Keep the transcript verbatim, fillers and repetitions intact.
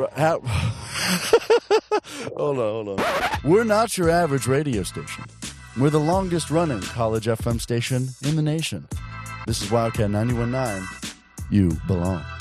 What? How? Hold on, hold on. We're not your average radio station. We're the longest running college F M station in the nation. This is Wildcat ninety-one point nine. You belong.